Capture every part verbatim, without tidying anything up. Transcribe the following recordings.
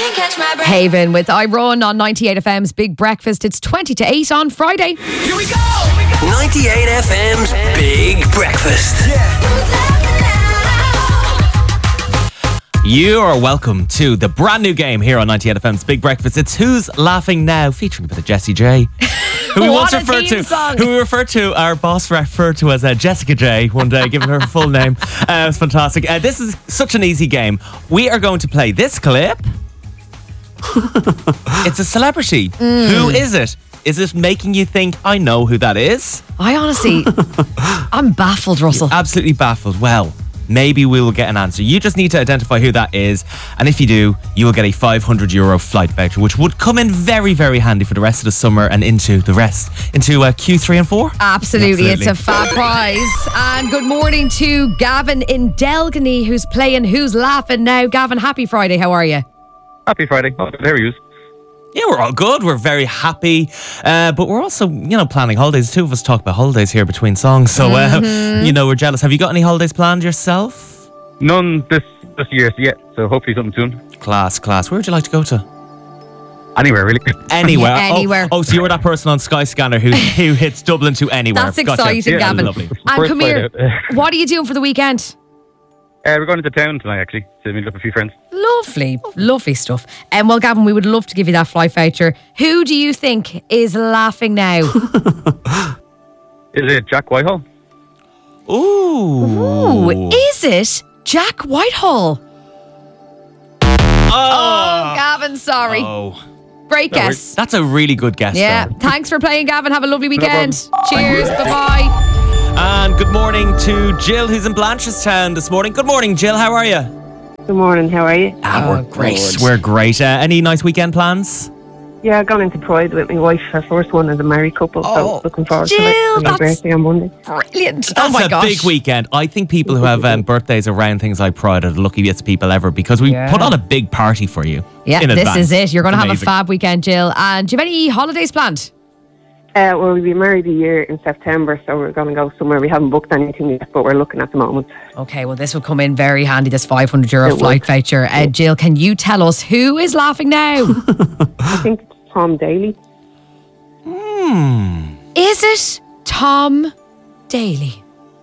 Haven with I Run on ninety-eight F M's Big Breakfast. It's twenty to eight on Friday. Here we go! ninety-eight F M's Big Breakfast. You are welcome to the brand new game here on ninety-eight F M's Big Breakfast. It's Who's Laughing Now, featuring a bit of Jessie J. Who we once referred to, song. who we referred to, our boss referred to as uh, Jessica J. one day, giving her full name. Uh, it's fantastic. Uh, this is such an easy game. We are going to play this clip. It's a celebrity. Mm. Who is it? Is it making you think, I know who that is? I honestly, I'm baffled, Russell. You're absolutely baffled. Well, maybe we will get an answer. You just need to identify who that is. And if you do, you will get a five hundred euro flight voucher, which would come in very, very handy for the rest of the summer and into the rest, into uh, Q three and four. Absolutely. Absolutely. It's a fab prize. And good morning to Gavin in Delgany, who's playing Who's Laughing Now. Gavin, happy Friday. How are you? Happy Friday. Oh, how are you? Yeah, we're all good. We're very happy. Uh, but we're also, you know, planning holidays. Two of us talk about holidays here between songs. So, uh, Mm-hmm. you know, we're jealous. Have you got any holidays planned yourself? None this this year yet, so hopefully something soon. Class, class. Where would you like to go to? Anywhere, really. Anywhere. Yeah, anywhere. Oh, oh, so you're that person on Skyscanner who, who hits Dublin to anywhere. That's Gotcha. exciting, Yeah, Gavin. lovely. And First come flight here. out. What are you doing for the weekend? Uh, we're going into town tonight, actually, to meet up with a few friends. Lovely, lovely stuff. And um, well, Gavin, we would love to give you that flight voucher. Who do you think is laughing now? Is it Jack Whitehall? Ooh. Ooh, is it Jack Whitehall? Oh, Oh, Gavin, sorry. Oh. Great No guess. That's a really good guess. Yeah, though. thanks for playing, Gavin. Have a lovely problem. weekend. Cheers, bye-bye. And good morning to Jill, who's in Blanchardstown this morning. Good morning, Jill. How are you? Good morning, how are you? Ah, Oh, we're great. good. We're great. Uh, any nice weekend plans? Yeah, I've gone into Pride with my wife, her first one as a married couple, Oh, so looking forward Jill, to it. My that's- birthday on Monday. Brilliant. That's oh, my a gosh. big weekend. I think people who have um, birthdays around things like Pride are the luckiest people ever because we Yeah. put on a big party for you. Yeah, in this advance. is it. You're going to have a Amazing. fab weekend, Jill. And do you have any holidays planned? Uh, well, we'll be married a year in September, so we're going to go somewhere. We haven't booked anything yet, but we're looking at the moment. Okay, well, this will come in very handy, this five hundred euro It will. flight voucher. Uh, Jill, can you tell us who is laughing now? I think it's Tom Daly. Hmm. Is it Tom Daly?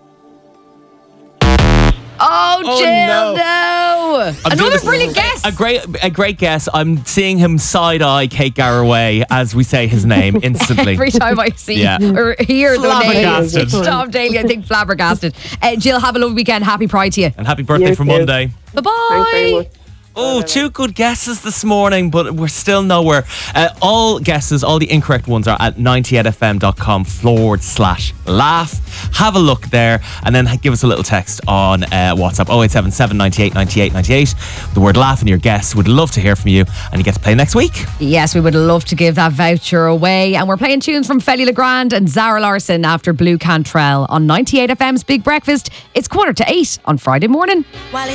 Oh, Oh, Jill, no. no. I'm doing Another this- brilliant guess. A great, a great guess. I'm seeing him side eye Kate Garraway as we say his name instantly. Every time I see Yeah. or hear the name Flabbergasted. Tom Daly, I think flabbergasted. Uh, Jill, have a lovely weekend. Happy Pride to you. And happy birthday You for too. Monday. Thanks very Bye-bye. much. Oh, two good guesses this morning, but we're still nowhere. Uh, all guesses, all the incorrect ones are at ninety-eight f m dot com forward slash laugh. Have a look there and then give us a little text on uh, WhatsApp oh eight seven seven, ninety-eight, ninety-eight, ninety-eight. The word laugh and your guess. Would love to hear from you and you get to play next week. Yes, we would love to give that voucher away. And we're playing tunes from Feli Legrand and Zara Larson after Blue Cantrell on ninety-eight F M's Big Breakfast. It's quarter to eight on Friday morning.